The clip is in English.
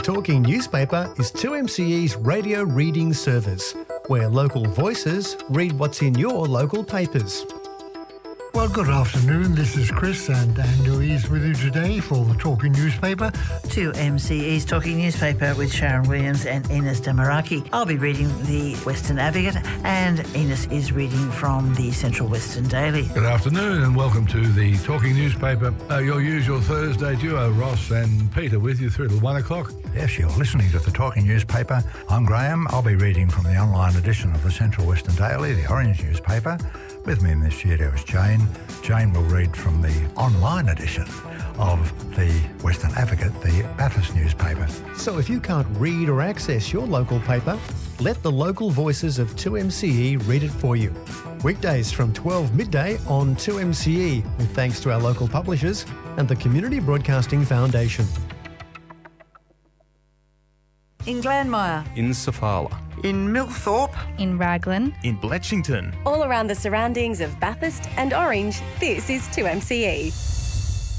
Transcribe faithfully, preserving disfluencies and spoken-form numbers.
Talking Newspaper is two M C E's radio reading service, where local voices read what's in your local papers. Well, good afternoon. This is Chris, and Dan Louise with you today for the Talking Newspaper. two M C E's Talking Newspaper with Sharon Williams and Ines Damaraki. I'll be reading the Western Advocate, and Ines is reading from the Central Western Daily. Good afternoon and welcome to the Talking Newspaper. Uh, your usual Thursday duo, Ross and Peter, with you through till one o'clock. Yes, you're listening to the Talking Newspaper. I'm Graham. I'll be reading from the online edition of the Central Western Daily, the Orange newspaper. With me in this studio is Jane. Jane will read from the online edition of the Western Advocate, the Bathurst newspaper. So if you can't read or access your local paper, let the local voices of two M C E read it for you. Weekdays from twelve midday on two M C E, with thanks to our local publishers and the Community Broadcasting Foundation. In Glanmire, in Sofala, In Milthorpe, in Raglan, in Bletchington. All around the surroundings of Bathurst and Orange, this is two M C E.